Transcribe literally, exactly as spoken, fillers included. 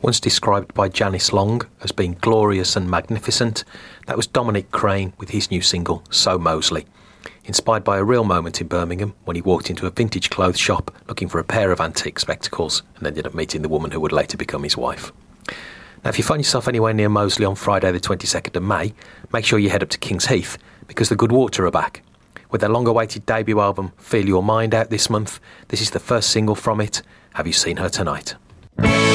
Once described by Janice Long as being glorious and magnificent, that was Dominic Crane with his new single, So Mosley, inspired by a real moment in Birmingham when he walked into a vintage clothes shop looking for a pair of antique spectacles and ended up meeting the woman who would later become his wife. Now, if you find yourself anywhere near Moseley on Friday the twenty-second of May, make sure you head up to King's Heath, because the Good Water are back. With their long-awaited debut album, Feel Your Mind, out this month, this is the first single from it, Have You Seen Her Tonight?